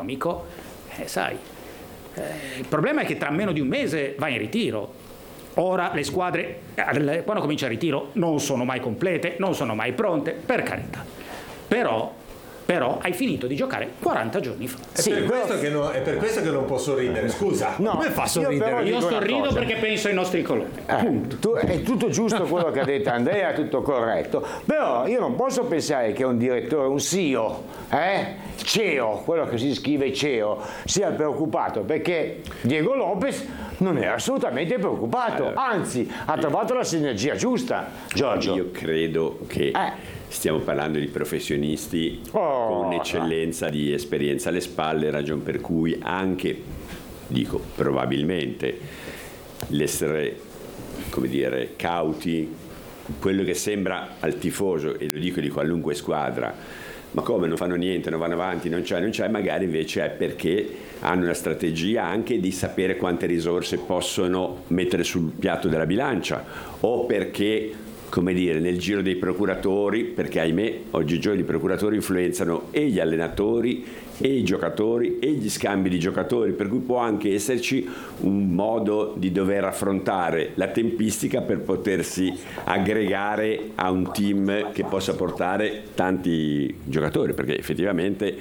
economico, sai, il problema è che tra meno di un mese va in ritiro. Ora le squadre, quando comincia il ritiro, non sono mai complete, non sono mai pronte, per carità. Però hai finito di giocare 40 giorni fa. È per questo che non posso ridere, scusa. No, come fa sorridere? Io sorrido perché penso ai nostri colori. È tutto giusto quello che ha detto Andrea, è tutto corretto, però io non posso pensare che un direttore, un CEO, CEO, quello che si scrive CEO, sia preoccupato, perché Diego Lopez non è assolutamente preoccupato, anzi ha trovato la sinergia giusta. Giorgio, io credo che stiamo parlando di professionisti con un'eccellenza di esperienza alle spalle, ragion per cui anche, dico probabilmente, l'essere, come dire, cauti, quello che sembra al tifoso, e lo dico di qualunque squadra, ma come non fanno niente, non vanno avanti, non c'è, magari invece è perché hanno una strategia anche di sapere quante risorse possono mettere sul piatto della bilancia, o perché, come dire, nel giro dei procuratori, perché ahimè oggigiorno i procuratori influenzano e gli allenatori e i giocatori e gli scambi di giocatori, per cui può anche esserci un modo di dover affrontare la tempistica per potersi aggregare a un team che possa portare tanti giocatori, perché effettivamente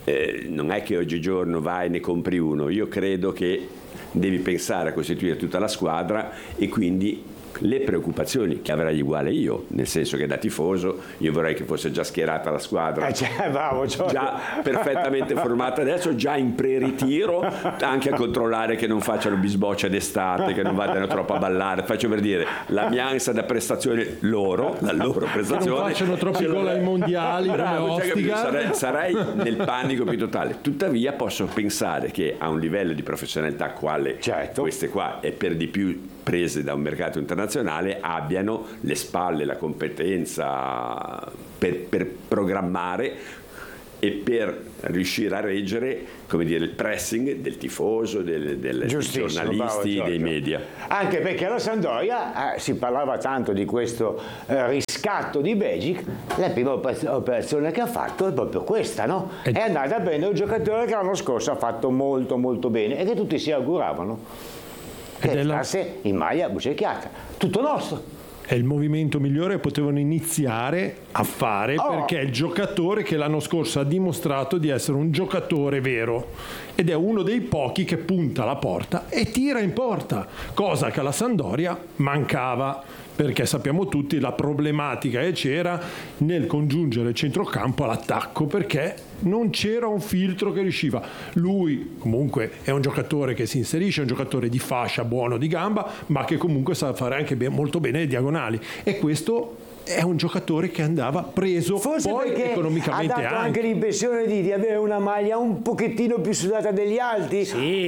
non è che oggigiorno vai e ne compri uno. Io credo che devi pensare a costituire tutta la squadra, e quindi le preoccupazioni che avrai uguale io, nel senso che da tifoso io vorrei che fosse già schierata la squadra, bravo, già perfettamente formata adesso, già in pre-ritiro, anche a controllare che non facciano bisboccia d'estate, che non vadano troppo a ballare, faccio per dire, la mia ansia da prestazione la loro prestazione, che non facciano troppi gol ai mondiali. Bravo, sarei nel panico più totale. Tuttavia posso pensare che a un livello di professionalità quale queste qua, e per di più prese da un mercato internazionale, abbiano le spalle, la competenza per programmare e per riuscire a reggere, come dire, il pressing del tifoso, dei giornalisti, dei media. Anche perché alla Sampdoria si parlava tanto di questo riscatto di Begic, la prima operazione che ha fatto è proprio questa, no? È andata a prendere un giocatore che l'anno scorso ha fatto molto molto bene e che tutti si auguravano che restasse in maglia bucecchiata. Tutto nostro. È il movimento migliore che potevano iniziare a fare, perché è il giocatore che l'anno scorso ha dimostrato di essere un giocatore vero, ed è uno dei pochi che punta alla porta e tira in porta, cosa che alla Sampdoria mancava, perché sappiamo tutti la problematica che c'era nel congiungere il centrocampo all'attacco, perché non c'era un filtro che riusciva. Lui comunque è un giocatore che si inserisce, è un giocatore di fascia, buono di gamba, ma che comunque sa fare anche molto bene le diagonali, e questo è un giocatore che andava preso, forse poi perché economicamente ha dato anche l'impressione di avere una maglia un pochettino più sudata degli altri. Sì,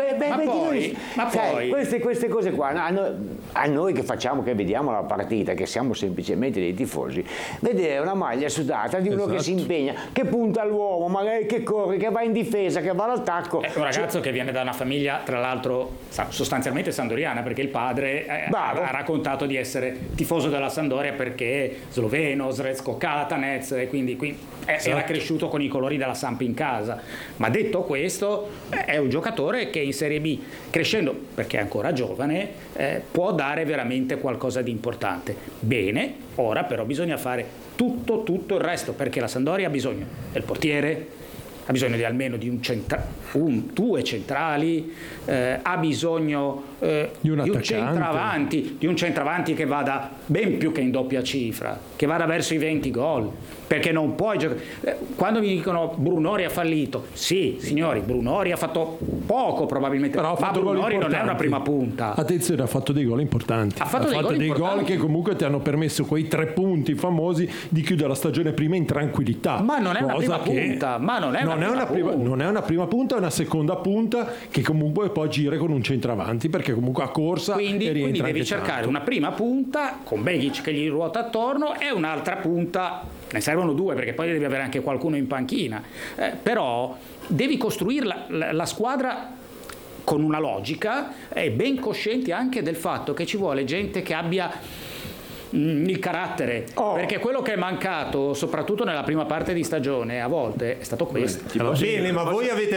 ma poi queste cose qua a noi che vediamo la partita, che siamo semplicemente dei tifosi, vedere una maglia sudata di uno che si impegna, che punta all'uomo, magari che corre, che va in difesa, che va all'attacco, è un ragazzo che viene da una famiglia, tra l'altro sostanzialmente sandoriana, perché il padre ha raccontato di essere tifoso della Sampdoria perché sloveno, Srečko Katanec, e quindi era cresciuto con i colori della Samp in casa. Ma detto questo, è un giocatore che in Serie B, crescendo, perché è ancora giovane, può dare veramente qualcosa di importante. Bene, ora però bisogna fare tutto il resto, perché la Sampdoria ha bisogno del portiere, ha bisogno di almeno di due centrali, ha bisogno di un centravanti che vada ben più che in doppia cifra, che vada verso i 20 gol, perché non puoi giocare. Quando mi dicono Brunori ha fallito, sì signori, Brunori ha fatto poco probabilmente, però ma Brunori non è una prima punta. Attenzione, ha fatto dei gol importanti, ha fatto dei gol che comunque ti hanno permesso quei 3 punti famosi di chiudere la stagione prima in tranquillità. Ma non è una prima punta, non è una prima punta, è una seconda punta che comunque poi gira con un centravanti, perché comunque a corsa quindi devi cercare una prima punta con Begic che gli ruota attorno e un'altra punta, ne servono 2 perché poi devi avere anche qualcuno in panchina, però devi costruire la squadra con una logica e ben coscienti anche del fatto che ci vuole gente che abbia il carattere, perché quello che è mancato soprattutto nella prima parte di stagione a volte è stato questo. Va bene, ma voi avete